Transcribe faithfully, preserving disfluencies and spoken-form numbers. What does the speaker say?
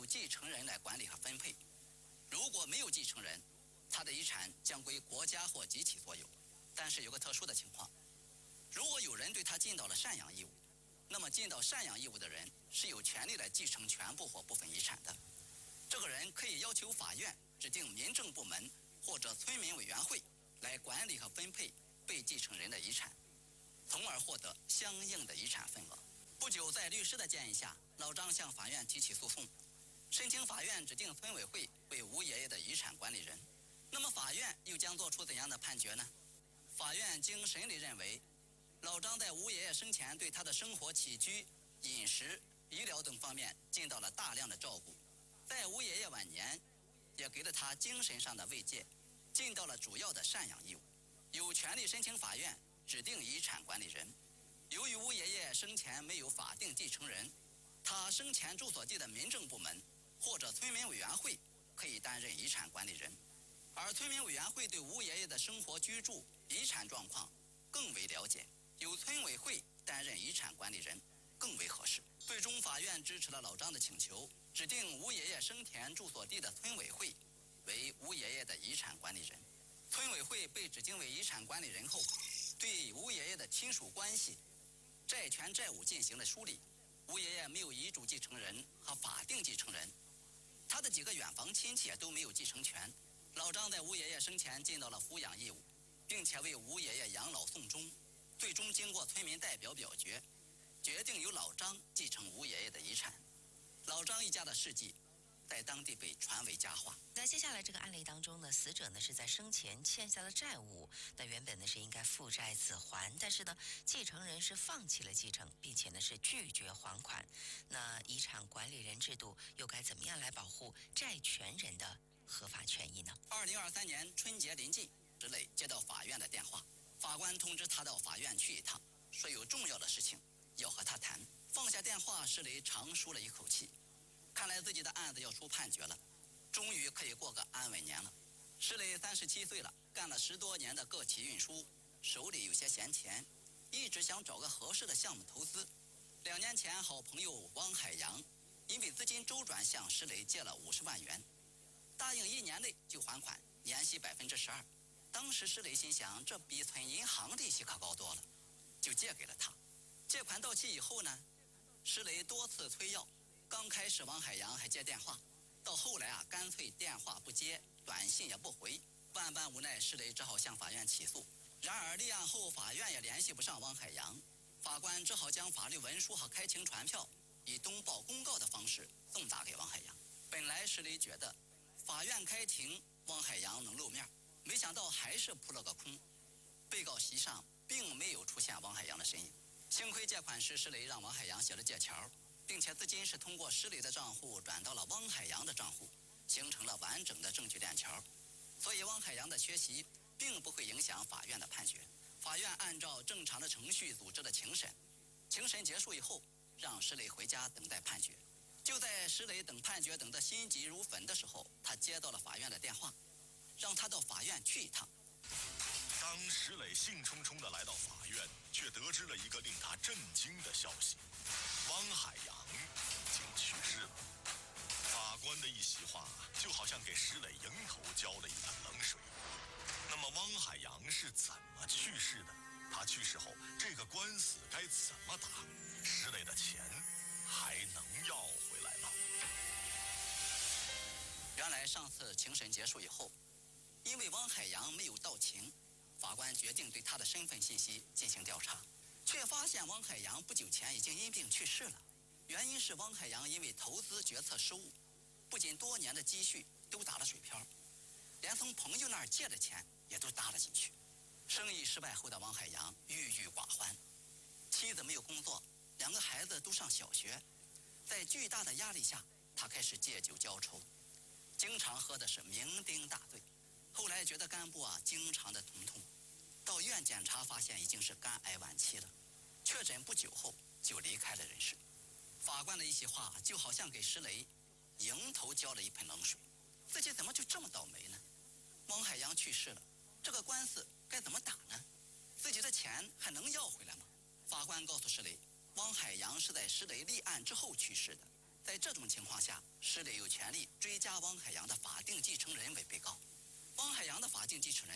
继承人来管理和分配。如果没有继承人，他的遗产将归国家或集体所有。但是有个特殊的情况，如果有人对他尽到了赡养义务，那么尽到赡养义务的人是有权利来继承全部或部分遗产的。这个人可以要求法院指定民政部门或者村民委员会来管理和分配被继承人的遗产，从而获得相应的遗产份额。不久，在律师的建议下，老张向法院提起诉讼，申请法院指定村委会为吴爷爷的遗产管理人。那么法院又将做出怎样的判决呢？法院经审理认为，老张在吴爷爷生前对他的生活起居、饮食、医疗等方面尽到了大量的照顾，在吴爷爷晚年也给了他精神上的慰藉，尽到了主要的赡养义务，有权利申请法院指定遗产管理人。由于吴爷爷生前没有法定继承人，他生前住所地的民政部门或者村民委员会可以担任遗产管理人，而村民委员会对吴爷爷的生活居住、遗产状况更为了解，由村委会担任遗产管理人更为合适。最终法院支持了老张的请求，指定吴爷爷生前住所地的村委会为吴爷爷的遗产管理人。村委会被指定为遗产管理人后，对吴爷爷的亲属关系、债权债务进行了梳理。吴爷爷没有遗嘱继承人和法定继承人，他的几个远房亲戚也都没有继承权。老张在吴爷爷生前尽到了抚养义务，并且为吴爷爷养老送终。最终经过村民代表表决，决定由老张继承吴爷爷的遗产。老张一家的事迹在当地被传为佳话。 在接下来这个案例当中呢，死者呢是在生前欠下的债务，那原本呢是应该父债子还，但是呢继承人是放弃了继承，并且呢是拒绝还款。那遗产管理人制度又该怎么样来保护债权人的合法权益呢？ 二零二三年春节临近，石磊接到法院的电话，法官通知他到法院去一趟，说有重要的事情要和他谈。放下电话，石磊长舒了一口气，看来自己的案子要出判决了，终于可以过个安稳年了。石磊三十七岁了，干了十多年的个企运输，手里有些闲钱，一直想找个合适的项目投资。两年前，好朋友汪海洋因为资金周转向石磊借了五十万元，答应一年内就还款，年息百分之十二。当时石磊心想，这比存银行利息可高多了，就借给了他。借款到期以后呢，石磊多次催要，刚开始王海洋还接电话，到后来啊，干脆电话不接，短信也不回。万般无奈，石磊只好向法院起诉。然而立案后，法院也联系不上汪海洋，法官只好将法律文书和开庭传票以通报公告的方式送达给汪海洋。本来石磊觉得法院开庭，汪海洋能露面，没想到还是扑了个空。被告席上并没有出现汪海洋的身影。幸亏借款时石磊让汪海洋写了借条，并且资金是通过石磊的账户转到了汪海洋的账户，形成了完整的证据链条，所以汪海洋的缺席并不会影响法院的判决。法院按照正常的程序组织了庭审，庭审结束以后，让石磊回家等待判决。就在石磊等判决等得心急如焚的时候，他接到了法院的电话，让他到法院去一趟。 当石磊兴冲冲地来到法院，却得知了一个令他震惊的消息：汪海洋已经去世了。法官的一席话就好像给石磊迎头浇了一盆冷水。那么汪海洋是怎么去世的？他去世后，这个官司该怎么打？石磊的钱还能要回来吗？ 原来上次庭审结束以后，因为汪海洋没有到庭，法官决定对他的身份信息进行调查，却发现汪海洋不久前已经因病去世了。原因是汪海洋因为投资决策失误，不仅多年的积蓄都打了水漂，连从朋友那儿借的钱也都搭了进去。生意失败后的汪海洋郁郁寡欢，妻子没有工作，两个孩子都上小学，在巨大的压力下，他开始借酒浇愁，经常喝的是酩酊大醉。后来觉得肝部啊经常的疼痛，到医院检查发现已经是肝癌晚期了，确诊不久后就离开了人世。法官的一席话就好像给石磊迎头浇了一盆冷水，自己怎么就这么倒霉呢？汪海洋去世了，这个官司该怎么打呢？自己的钱还能要回来吗？法官告诉石磊，汪海洋是在石磊立案之后去世的， 在这种情况下，石磊有权利追加汪海洋的法定继承人为被告。